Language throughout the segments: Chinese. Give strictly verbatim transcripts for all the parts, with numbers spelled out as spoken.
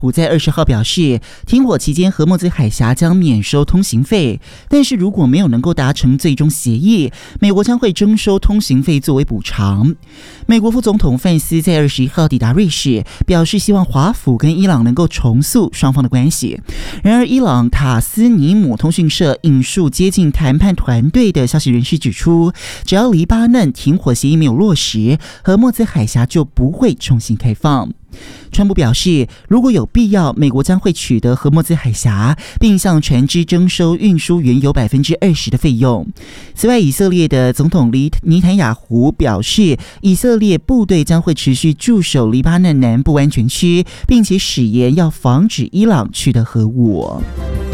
普在二十号表示，停火期间荷莫兹海峡将免收通行费，但是如果没有能够达成最终协议，美国将会征收通行费作为补偿。美国副总统范斯在二十一号抵达瑞士，表示希望华府跟伊朗能够重塑双方的关系。然而，伊朗塔斯尼姆通讯社引述接近谈判团队的消息人士指出，只要黎巴嫩停火协议没有落实，荷莫兹海峡就不会重新开放。川普表示，如果有必要，美国将会取得荷莫兹海峡，并向船只征收运输原油百分之二十的费用。此外，以色列的总统尼坦雅胡表示，以色列部队将会持续驻守黎巴嫩南部安全区，并且誓言要防止伊朗取得核武。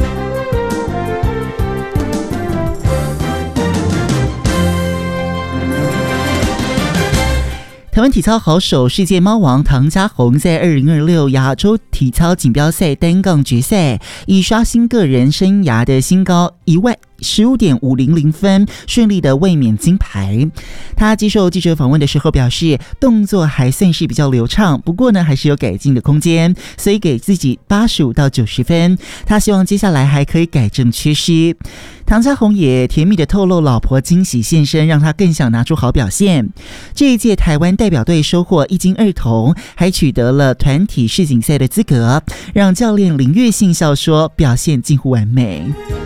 台湾体操好手世界猫王唐嘉宏在二零二六亚洲体操锦标赛单杠决赛，以刷新个人生涯的新高一万十五点五零零分，顺利的卫冕金牌。他接受记者访问的时候表示，动作还算是比较流畅，不过呢还是有改进的空间，所以给自己八十五到九十分。他希望接下来还可以改正缺失。唐嘉宏也甜蜜的透露，老婆惊喜现身，让他更想拿出好表现。这一届台湾代表队收获一金二铜，还取得了团体世锦赛的资格，让教练林月信笑说，表现近乎完美。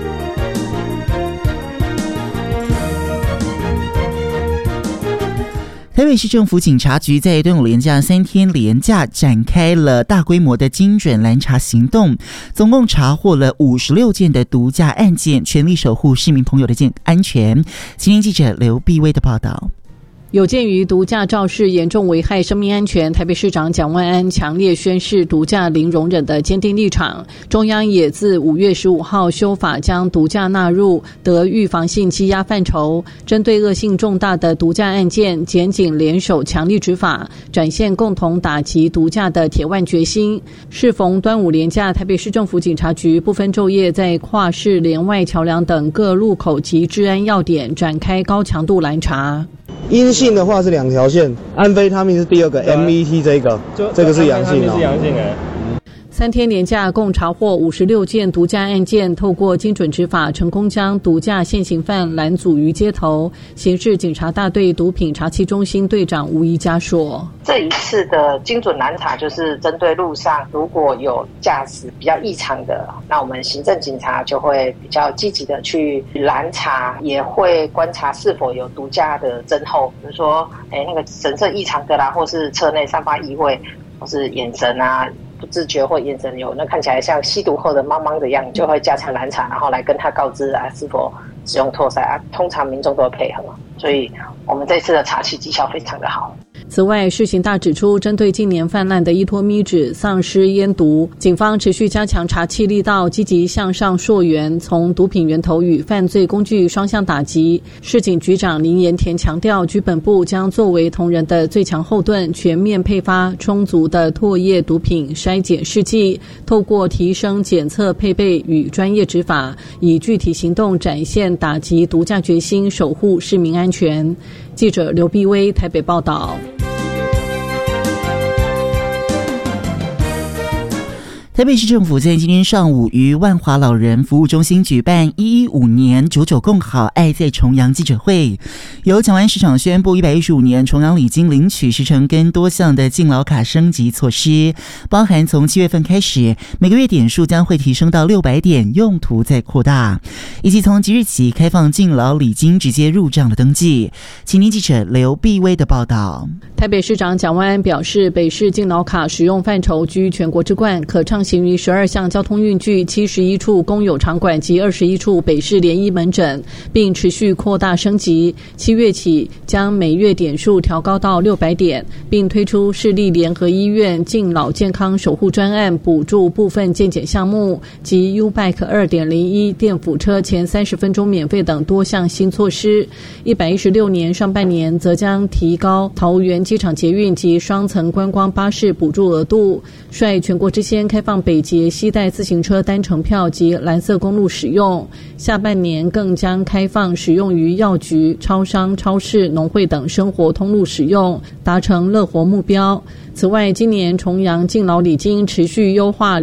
台北市政府警察局在端午连假三天连假展开了大规模的精准拦查行动，总共查获了五十六件的毒驾案件，全力守护市民朋友的安全。今天记者刘碧薇的报道。 有鉴于毒驾肇事严重危害生命安全，台北市长蒋万安强烈宣示毒驾零容忍的坚定立场。中央也自五月十五号修法，将毒驾纳入得预防性羁押范畴。针对恶性重大的毒驾案件，检警联手强力执法，展现共同打击毒驾的铁腕决心。适逢端午连假，台北市政府警察局不分昼夜，在跨市连外桥梁等各路口及治安要点展开高强度拦查。 阴性的话是两条线，安非他命是第二个 M E T 这个，这个是阳性哦。是阳性哎。 三天连假共查获五十六件毒驾案件，透过精准执法，成功将毒驾现行犯拦阻于街头。刑事警察大队毒品查缉中心队长吴怡佳说：“ 这一次的精准拦查，就是针对路上如果有驾驶比较异常的，那我们行政警察就会比较积极的去拦查，也会观察是否有毒驾的征候，比如说，哎，那个神色异常的啦，或是车内散发异味，或是眼神啊。”不自觉或眼神有那看起来像吸毒后的茫茫的样子，就会加强拦查，然后来跟他告知啊是否使用拓塞啊。通常民众都会配合，所以我们这次的查缉绩效非常的好。 此外，市刑大指出，针对近年泛滥的依托咪纸、丧尸烟毒，警方持续加强查缉力道，积极向上溯源，从毒品源头与犯罪工具双向打击。市警局长林延田强调，局本部将作为同仁的最强后盾，全面配发充足的唾液毒品筛检试剂，透过提升检测配备与专业执法，以具体行动展现打击毒驾决心，守护市民安全。记者刘碧薇台北报道。 台北市政府在今天上午于万华老人服务中心举办一一五年九九共好爱在重阳记者会，由蒋万安市长宣布一百一十五年重阳礼金领取时程跟多项的敬老卡升级措施，包含从七月份开始每个月点数将会提升到六百点，用途再扩大，以及从即日起开放敬老礼金直接入账的登记。请听记者刘碧薇的报道。 台北市长蒋万安表示，北市敬老卡使用范畴居全国之冠，可畅行于十二项交通运具、七十一处公有场馆及二十一处北市联医门诊，并持续扩大升级。七月起将每月点数调高到六百点，并推出市立联合医院敬老健康守护专案，补助部分健检项目及 U-Bike 二点零 一电辅车前三十分钟免费等多项新措施。一百一十六年上半年则将提高桃园机场捷运及双层观光巴士补助额度，率全国之先开放放北捷携带自行车单程票及蓝色公路使用，下半年更将开放使用于药局、超商、超市、农会等生活通路使用，达成乐活目标。此外，今年重阳敬老礼金持续优化